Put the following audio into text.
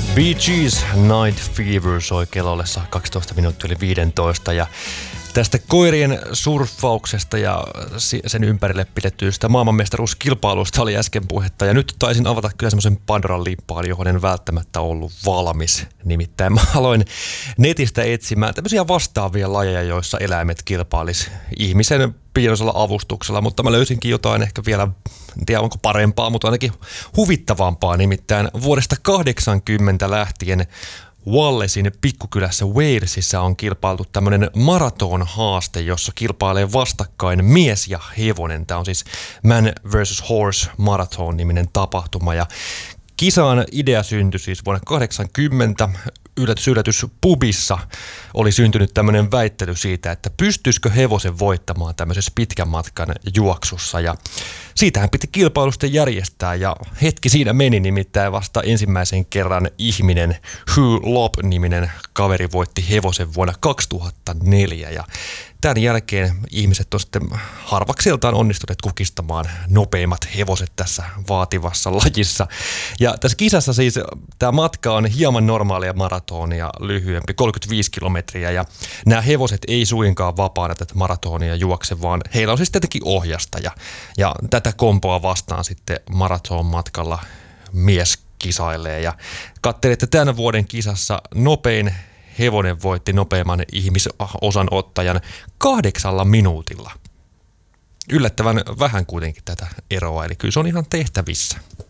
Bee Gees Night Fever soi kellollessa 12 minuuttia yli 15 ja tästä koirien surffauksesta ja sen ympärille pidettyistä maailmanmestaruuskilpailusta oli äsken puhetta. Ja nyt taisin avata kyllä semmoisen Pandoran lippaan, johon en välttämättä ollut valmis. Nimittäin mä aloin netistä etsimään tämmöisiä vastaavia lajeja, joissa eläimet kilpailis ihmisen pienoisella avustuksella. Mutta mä löysinkin jotain ehkä vielä, en tiedä onko parempaa, mutta ainakin huvittavampaa. Nimittäin vuodesta 80 lähtien Wallesin pikkukylässä Walesissa on kilpailtu tämmöinen maratonhaaste, jossa kilpailee vastakkain mies ja hevonen. Tämä on siis Man vs. Horse Marathon-niminen tapahtuma ja kisan idea syntyi siis vuonna 80. Yllätys pubissa oli syntynyt tämmöinen väittely siitä, että pystyisikö hevosen voittamaan tämmöisessä pitkän matkan juoksussa. Ja siitähän piti kilpailusta järjestää ja hetki siinä meni, nimittäin vasta ensimmäisen kerran ihminen Hugh Lobb-niminen kaveri voitti hevosen vuonna 2004 ja tämän jälkeen ihmiset on sitten harvakseltaan onnistuneet kukistamaan nopeimmat hevoset tässä vaativassa lajissa. Ja tässä kisassa siis tämä matka on hieman normaalia maratonia lyhyempi, 35 kilometriä. Ja nämä hevoset ei suinkaan vapaana tätä maratonia juokse, vaan heillä on siis tietenkin ohjastaja. Ja tätä kompoa vastaan sitten maraton matkalla mies kisailee. Ja katselin, että tämän vuoden kisassa nopein hevonen voitti nopeimman ihmisosanottajan 8 minuutilla. Yllättävän vähän kuitenkin tätä eroa, eli kyllä se on ihan tehtävissä.